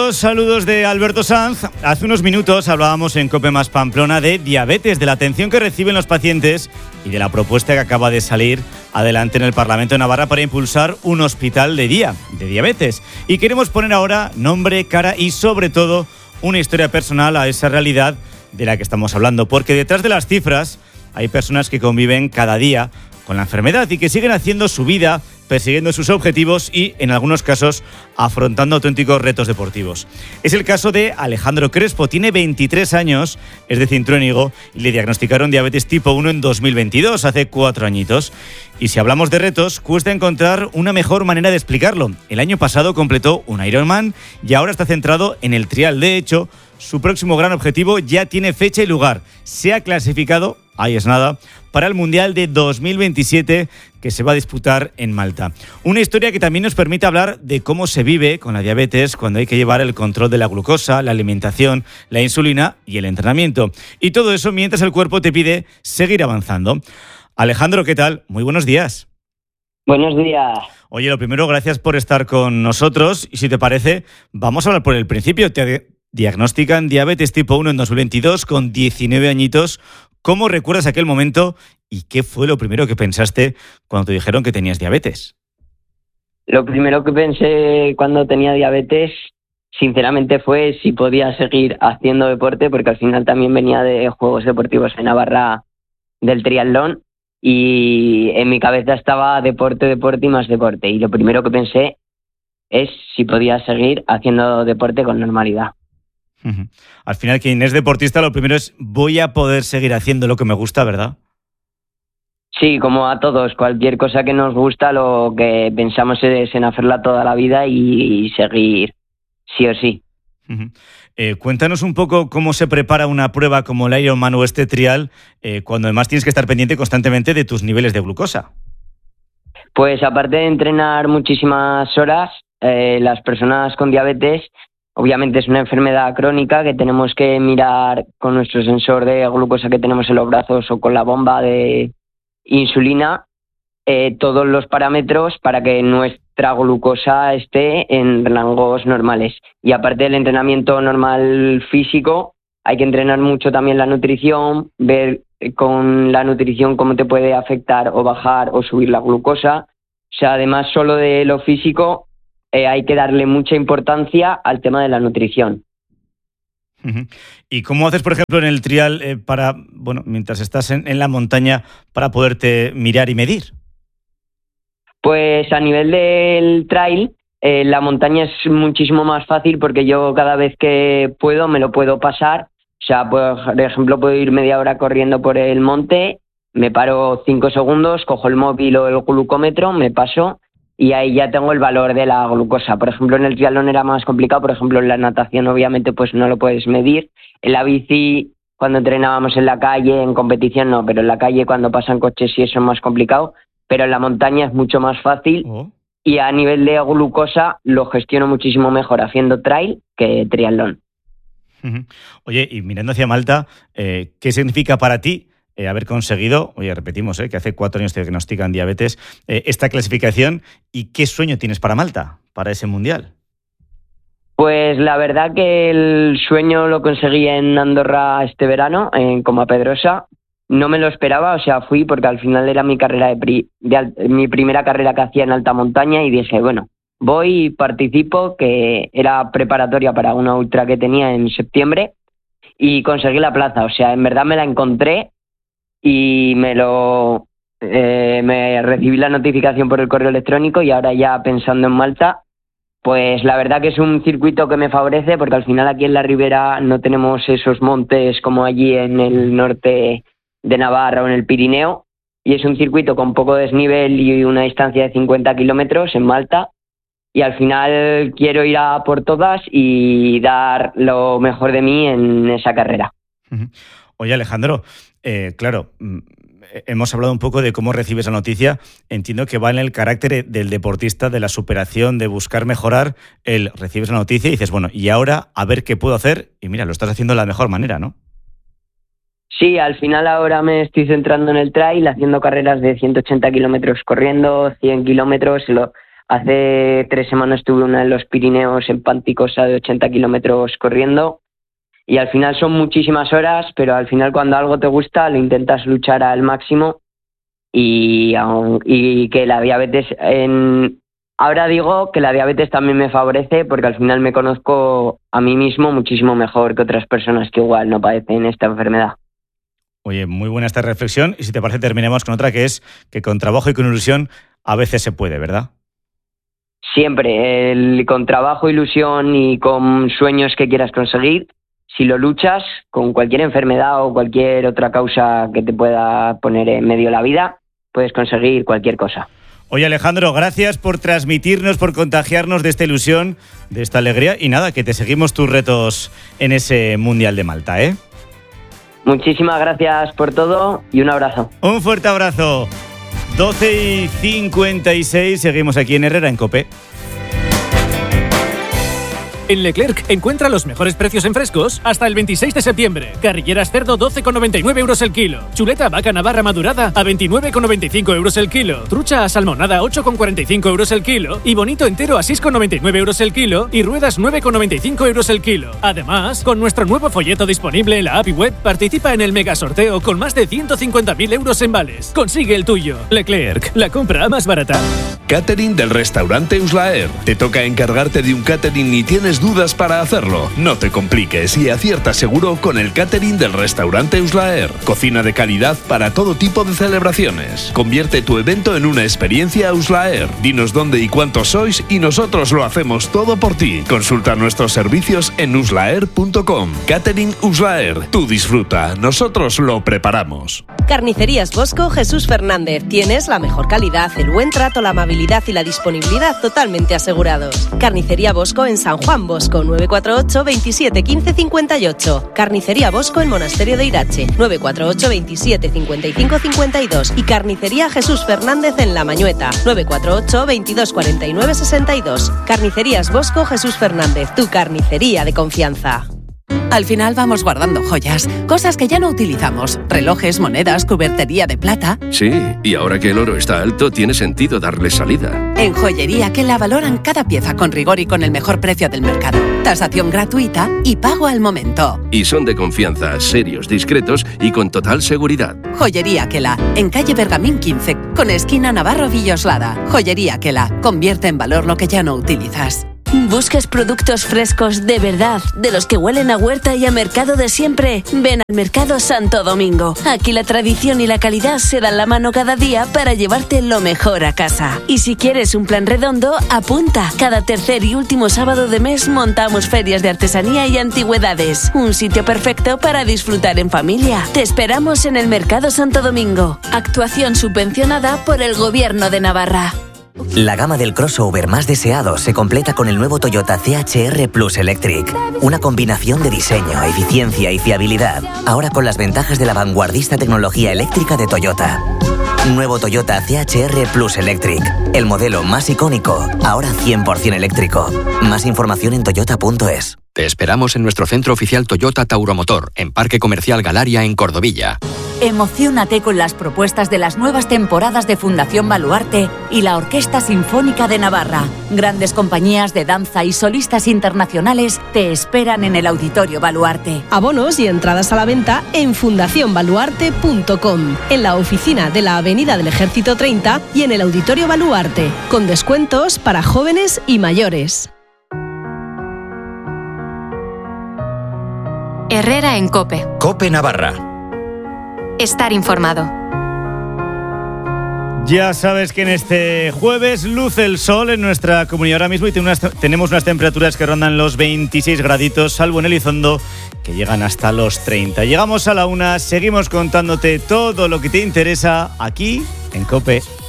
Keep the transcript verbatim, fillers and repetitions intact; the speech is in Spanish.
Saludos, saludos de Alberto Sanz. Hace unos minutos hablábamos en COPE Más Pamplona de diabetes, de la atención que reciben los pacientes y de la propuesta que acaba de salir adelante en el Parlamento de Navarra para impulsar un hospital de día de diabetes. Y queremos poner ahora nombre, cara y sobre todo una historia personal a esa realidad de la que estamos hablando, porque detrás de las cifras hay personas que conviven cada día con la enfermedad y que siguen haciendo su vida, persiguiendo sus objetivos y, en algunos casos, afrontando auténticos retos deportivos. Es el caso de Alejandro Crespo. Tiene veintitrés años, es de Cintruénigo, y le diagnosticaron diabetes tipo uno en dos mil veintidós, hace cuatro añitos. Y si hablamos de retos, cuesta encontrar una mejor manera de explicarlo. El año pasado completó un Ironman y ahora está centrado en el trial. De hecho, su próximo gran objetivo ya tiene fecha y lugar. Se ha clasificado, ahí es nada, para el Mundial de dos mil veintisiete que se va a disputar en Malta. Una historia que también nos permite hablar de cómo se vive con la diabetes cuando hay que llevar el control de la glucosa, la alimentación, la insulina y el entrenamiento. Y todo eso mientras el cuerpo te pide seguir avanzando. Alejandro, ¿qué tal? Muy buenos días. Buenos días. Oye, lo primero, gracias por estar con nosotros. Y si te parece, vamos a hablar por el principio. Te diagnostican diabetes tipo uno en dos mil veintidós con diecinueve añitos. ¿Cómo recuerdas aquel momento y qué fue lo primero que pensaste cuando te dijeron que tenías diabetes? Lo primero que pensé cuando tenía diabetes, sinceramente, fue si podía seguir haciendo deporte, porque al final también venía de Juegos Deportivos en Navarra del triatlón y en mi cabeza estaba deporte, deporte y más deporte. Y lo primero que pensé es si podía seguir haciendo deporte con normalidad. Uh-huh. Al final, quien es deportista, lo primero es voy a poder seguir haciendo lo que me gusta, ¿verdad? Sí, como a todos, cualquier cosa que nos gusta, lo que pensamos es en hacerla toda la vida y, y seguir sí o sí. Uh-huh. Eh, cuéntanos un poco cómo se prepara una prueba como el Ironman o este trial, eh, cuando además tienes que estar pendiente constantemente de tus niveles de glucosa. Pues aparte de entrenar muchísimas horas, eh, las personas con diabetes, obviamente es una enfermedad crónica que tenemos que mirar con nuestro sensor de glucosa que tenemos en los brazos o con la bomba de insulina, eh, todos los parámetros para que nuestra glucosa esté en rangos normales. Y aparte del entrenamiento normal físico, hay que entrenar mucho también la nutrición, ver con la nutrición cómo te puede afectar o bajar o subir la glucosa. O sea, además solo de lo físico, Eh, hay que darle mucha importancia al tema de la nutrición. Uh-huh. ¿Y cómo haces, por ejemplo, en el trial eh, para, bueno, mientras estás en, en la montaña, para poderte mirar y medir? Pues a nivel del trail, eh, la montaña es muchísimo más fácil porque yo cada vez que puedo me lo puedo pasar. O sea, puedo, por ejemplo, puedo ir media hora corriendo por el monte, me paro cinco segundos, cojo el móvil o el glucómetro, me paso y ahí ya tengo el valor de la glucosa. Por ejemplo, en el triatlón era más complicado, por ejemplo, en la natación obviamente pues no lo puedes medir. En la bici, cuando entrenábamos en la calle, en competición no, pero en la calle cuando pasan coches sí eso es más complicado, pero en la montaña es mucho más fácil. Oh. Y a nivel de glucosa lo gestiono muchísimo mejor haciendo trail que triatlón. Uh-huh. Oye, y mirando hacia Malta, eh, ¿qué significa para ti Eh, haber conseguido, oye, repetimos, eh, que hace cuatro años te diagnostican diabetes, eh, esta clasificación, y qué sueño tienes para Malta, para ese mundial? Pues la verdad que el sueño lo conseguí en Andorra este verano, en Coma Pedrosa. No me lo esperaba, o sea, fui porque al final era mi carrera de, pri- de al- mi primera carrera que hacía en alta montaña y dije, bueno, voy y participo, que era preparatoria para una ultra que tenía en septiembre y conseguí la plaza, o sea, en verdad me la encontré. Y me lo eh, me recibí la notificación por el correo electrónico y ahora ya pensando en Malta, pues la verdad que es un circuito que me favorece porque al final aquí en la ribera no tenemos esos montes como allí en el norte de Navarra o en el Pirineo y es un circuito con poco desnivel y una distancia de cincuenta kilómetros en Malta y al final quiero ir a por todas y dar lo mejor de mí en esa carrera. Oye, Alejandro, eh, claro, hemos hablado un poco de cómo recibes la noticia. Entiendo que va en el carácter del deportista, de la superación, de buscar mejorar. El recibes la noticia y dices, bueno, y ahora a ver qué puedo hacer. Y mira, lo estás haciendo de la mejor manera, ¿no? Sí, al final ahora me estoy centrando en el trail, haciendo carreras de ciento ochenta kilómetros corriendo, cien kilómetros. Lo, Hace tres semanas tuve una en los Pirineos en Panticosa de ochenta kilómetros corriendo y al final son muchísimas horas, pero al final cuando algo te gusta lo intentas luchar al máximo y, y que la diabetes... En, ahora digo que la diabetes también me favorece porque al final me conozco a mí mismo muchísimo mejor que otras personas que igual no padecen esta enfermedad. Oye, muy buena esta reflexión y si te parece terminemos con otra que es que con trabajo y con ilusión a veces se puede, ¿verdad? Siempre, el, con trabajo, ilusión y con sueños que quieras conseguir, si lo luchas con cualquier enfermedad o cualquier otra causa que te pueda poner en medio la vida, puedes conseguir cualquier cosa. Oye, Alejandro, gracias por transmitirnos, por contagiarnos de esta ilusión, de esta alegría y nada, que te seguimos tus retos en ese Mundial de Malta, ¿eh? Muchísimas gracias por todo y un abrazo. Un fuerte abrazo. doce y cincuenta y seis, seguimos aquí en Herrera en COPE. En Leclerc encuentra los mejores precios en frescos hasta el veintiséis de septiembre. Carrilleras cerdo doce con noventa y nueve euros el kilo. Chuleta vaca navarra madurada a veintinueve con noventa y cinco euros el kilo. Trucha asalmonada ocho con cuarenta y cinco euros el kilo. Y bonito entero a seis con noventa y nueve euros el kilo. Y ruedas nueve con noventa y cinco euros el kilo. Además, con nuestro nuevo folleto disponible en la A P I web, participa en el mega sorteo con más de ciento cincuenta mil euros en vales. Consigue el tuyo. Leclerc, la compra más barata. Catering del restaurante Uslaer. ¿Te toca encargarte de un catering y tienes dudas para hacerlo? No te compliques y acierta seguro con el catering del restaurante Uslaer. Cocina de calidad para todo tipo de celebraciones. Convierte tu evento en una experiencia Uslaer. Dinos dónde y cuántos sois y nosotros lo hacemos todo por ti. Consulta nuestros servicios en uslaer punto com. Catering Uslaer. Tú disfruta, nosotros lo preparamos. Carnicerías Bosco Jesús Fernández. Tienes la mejor calidad, el buen trato, la amabilidad y la disponibilidad totalmente asegurados. Carnicería Bosco en San Juan Bosco, nueve cuatro ocho, veintisiete, quince, cincuenta y ocho. Carnicería Bosco en Monasterio de Irache, nueve cuatro ocho, veintisiete, cincuenta y cinco, cincuenta y dos. Y Carnicería Jesús Fernández en La Mañueta, nueve cuatro ocho, veintidós, cuarenta y nueve, sesenta y dos. Carnicerías Bosco Jesús Fernández, tu carnicería de confianza. Al final vamos guardando joyas, cosas que ya no utilizamos, relojes, monedas, cubertería de plata. Sí, y ahora que el oro está alto, tiene sentido darle salida. En Joyería que la valoran cada pieza con rigor y con el mejor precio del mercado. Tasación gratuita y pago al momento. Y son de confianza, serios, discretos y con total seguridad. Joyería Aquela, en calle Bergamín quince, con esquina Navarro Villoslada. Joyería Aquela, convierte en valor lo que ya no utilizas. ¿Buscas productos frescos de verdad, de los que huelen a huerta y a mercado de siempre? Ven al Mercado Santo Domingo. Aquí la tradición y la calidad se dan la mano cada día para llevarte lo mejor a casa. Y si quieres un plan redondo, apunta. Cada tercer y último sábado de mes montamos ferias de artesanía y antigüedades. Un sitio perfecto para disfrutar en familia. Te esperamos en el Mercado Santo Domingo. Actuación subvencionada por el Gobierno de Navarra. La gama del crossover más deseado se completa con el nuevo Toyota C H R Plus Electric. Una combinación de diseño, eficiencia y fiabilidad. Ahora con las ventajas de la vanguardista tecnología eléctrica de Toyota. Nuevo Toyota C H R Plus Electric. El modelo más icónico, ahora cien por ciento eléctrico. Más información en toyota punto es. Te esperamos en nuestro centro oficial Toyota Tauromotor, en Parque Comercial Galaria, en Cordovilla. Emociónate con las propuestas de las nuevas temporadas de Fundación Baluarte y la Orquesta Sinfónica de Navarra. Grandes compañías de danza y solistas internacionales te esperan en el Auditorio Baluarte. Abonos y entradas a la venta en fundación baluarte punto com, en la oficina de la Avenida del Ejército treinta y en el Auditorio Baluarte, con descuentos para jóvenes y mayores. Herrera en COPE. COPE Navarra. Estar informado. Ya sabes que en este jueves luce el sol en nuestra comunidad ahora mismo y tenemos unas temperaturas que rondan los veintiséis graditos, salvo en Elizondo, que llegan hasta los treinta. Llegamos a la una, seguimos contándote todo lo que te interesa aquí en COPE.